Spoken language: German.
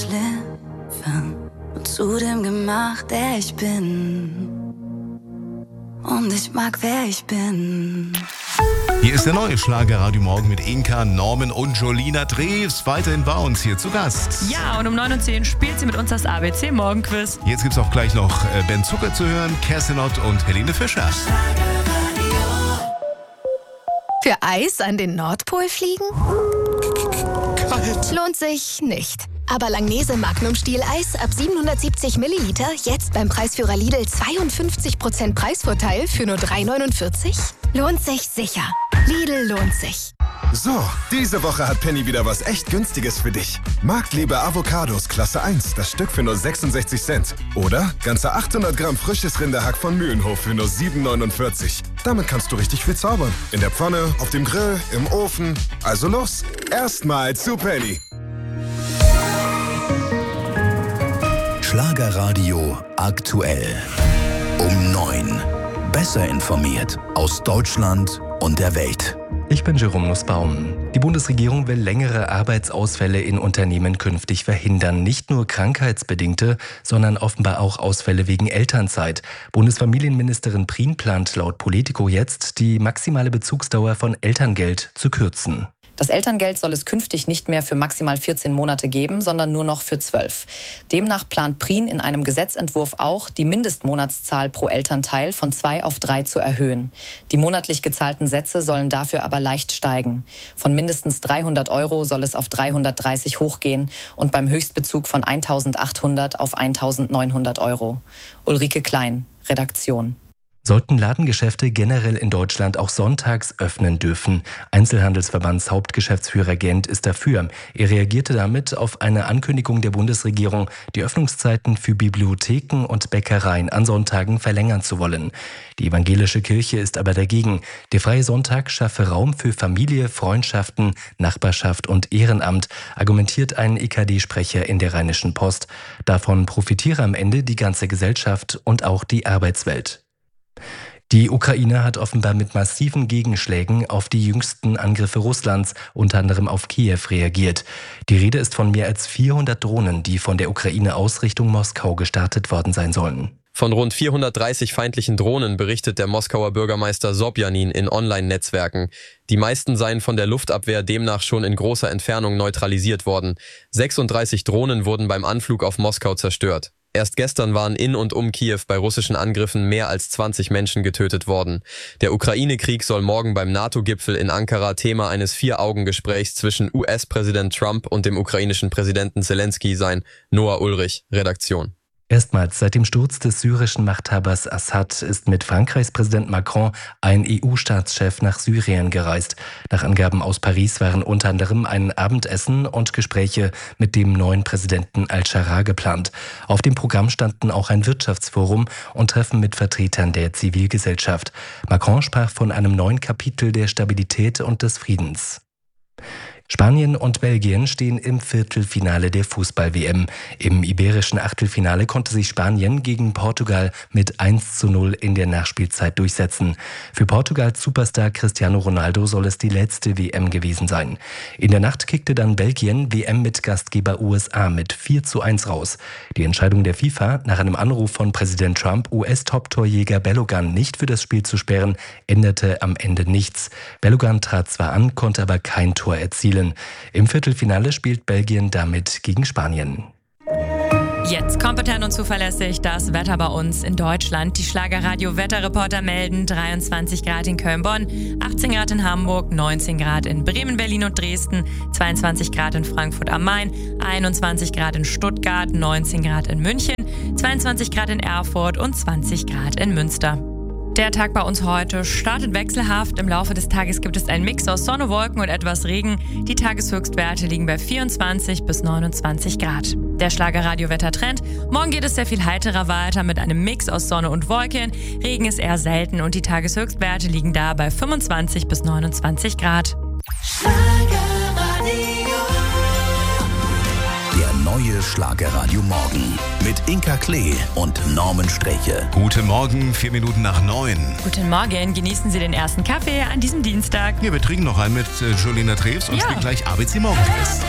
geschliffen und zu dem gemacht, der ich bin. Und ich mag, wer ich bin. Hier ist der neue Schlager-Radio Morgen mit Inka, Norman und Jolina Drews. Weiterhin bei uns hier zu Gast. Ja, und um 9:10 Uhr spielt sie mit uns das ABC-Morgenquiz. Jetzt gibt's auch gleich noch Ben Zucker zu hören, Cassinot und Helene Fischer. Für Eis an den Nordpol fliegen? Lohnt sich nicht. Aber Langnese Magnum Stieleis ab 770 Milliliter jetzt beim Preisführer Lidl 52% Preisvorteil für nur 3,49? Lohnt sich sicher. Lidl lohnt sich. So, diese Woche hat Penny wieder was echt Günstiges für dich. Marktliebe Avocados Klasse 1, das Stück für nur 66 Cent. Oder ganze 800 Gramm frisches Rinderhack von Mühlenhof für nur 7,49. Damit kannst du richtig viel zaubern. In der Pfanne, auf dem Grill, im Ofen. Also los, erstmal zu Penny. Schlagerradio aktuell. Um 9. Besser informiert aus Deutschland und der Welt. Ich bin Jerome Nussbaum. Die Bundesregierung will längere Arbeitsausfälle in Unternehmen künftig verhindern. Nicht nur krankheitsbedingte, sondern offenbar auch Ausfälle wegen Elternzeit. Bundesfamilienministerin Prien plant laut Politico jetzt, die maximale Bezugsdauer von Elterngeld zu kürzen. Das Elterngeld soll es künftig nicht mehr für maximal 14 Monate geben, sondern nur noch für 12. Demnach plant Prien in einem Gesetzentwurf auch, die Mindestmonatszahl pro Elternteil von 2 auf 3 zu erhöhen. Die monatlich gezahlten Sätze sollen dafür aber leicht steigen. Von mindestens 300 € soll es auf 330 hochgehen und beim Höchstbezug von 1.800 auf 1.900 €. Ulrike Klein, Redaktion. Sollten Ladengeschäfte generell in Deutschland auch sonntags öffnen dürfen? Einzelhandelsverbands Hauptgeschäftsführer Gent ist dafür. Er reagierte damit auf eine Ankündigung der Bundesregierung, die Öffnungszeiten für Bibliotheken und Bäckereien an Sonntagen verlängern zu wollen. Die evangelische Kirche ist aber dagegen. Der freie Sonntag schaffe Raum für Familie, Freundschaften, Nachbarschaft und Ehrenamt, argumentiert ein EKD-Sprecher in der Rheinischen Post. Davon profitiere am Ende die ganze Gesellschaft und auch die Arbeitswelt. Die Ukraine hat offenbar mit massiven Gegenschlägen auf die jüngsten Angriffe Russlands, unter anderem auf Kiew, reagiert. Die Rede ist von mehr als 400 Drohnen, die von der Ukraine aus Richtung Moskau gestartet worden sein sollen. Von rund 430 feindlichen Drohnen berichtet der Moskauer Bürgermeister Sobjanin in Online-Netzwerken. Die meisten seien von der Luftabwehr demnach schon in großer Entfernung neutralisiert worden. 36 Drohnen wurden beim Anflug auf Moskau zerstört. Erst gestern waren in und um Kiew bei russischen Angriffen mehr als 20 Menschen getötet worden. Der Ukraine-Krieg soll morgen beim NATO-Gipfel in Ankara Thema eines 4-Augen-Gesprächs zwischen US-Präsident Trump und dem ukrainischen Präsidenten Zelensky sein. Noah Ulrich, Redaktion. Erstmals seit dem Sturz des syrischen Machthabers Assad ist mit Frankreichs Präsident Macron ein EU-Staatschef nach Syrien gereist. Nach Angaben aus Paris waren unter anderem ein Abendessen und Gespräche mit dem neuen Präsidenten al-Shara geplant. Auf dem Programm standen auch ein Wirtschaftsforum und Treffen mit Vertretern der Zivilgesellschaft. Macron sprach von einem neuen Kapitel der Stabilität und des Friedens. Spanien und Belgien stehen im Viertelfinale der Fußball-WM. Im iberischen Achtelfinale konnte sich Spanien gegen Portugal mit 1:0 in der Nachspielzeit durchsetzen. Für Portugals Superstar Cristiano Ronaldo soll es die letzte WM gewesen sein. In der Nacht kickte dann Belgien WM mit Gastgeber USA mit 4:1 raus. Die Entscheidung der FIFA, nach einem Anruf von Präsident Trump US-Top-Torjäger Bellogan nicht für das Spiel zu sperren, änderte am Ende nichts. Bellogan trat zwar an, konnte aber kein Tor erzielen. Im Viertelfinale spielt Belgien damit gegen Spanien. Jetzt kompetent und zuverlässig das Wetter bei uns in Deutschland. Die Schlagerradio-Wetterreporter melden 23 Grad in Köln-Bonn, 18 Grad in Hamburg, 19 Grad in Bremen, Berlin und Dresden, 22 Grad in Frankfurt am Main, 21 Grad in Stuttgart, 19 Grad in München, 22 Grad in Erfurt und 20 Grad in Münster. Der Tag bei uns heute startet wechselhaft. Im Laufe des Tages gibt es einen Mix aus Sonne, Wolken und etwas Regen. Die Tageshöchstwerte liegen bei 24 bis 29 Grad. Der Schlagerradio-Wettertrend. Morgen geht es sehr viel heiterer weiter mit einem Mix aus Sonne und Wolken. Regen ist eher selten und die Tageshöchstwerte liegen da bei 25 bis 29 Grad. Der neue Schlagerradio Morgen mit Inka Klee und Norman Streche. Guten Morgen, 4 Minuten nach 9. Guten Morgen, genießen Sie den ersten Kaffee an diesem Dienstag. Ja, wir trinken noch einen mit Jolina Drews und spielen gleich ABC Morgenquiz.